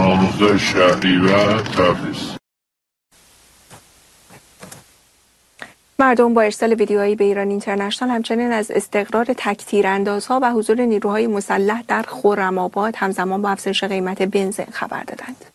آموزش شهریور تبریز. مردم با ارسال ویدیوهایی به ایران اینترنشنال همچنین از استقرار تک تیراندازها و حضور نیروهای مسلح در خرم‌آباد همزمان با افزایش قیمت بنزین خبر دادند.